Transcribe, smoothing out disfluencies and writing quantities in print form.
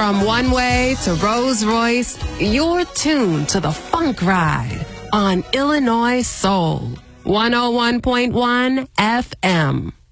From One Way to Rolls Royce, you're tuned to the Funk Ride on Illinois Soul, 101.1 FM.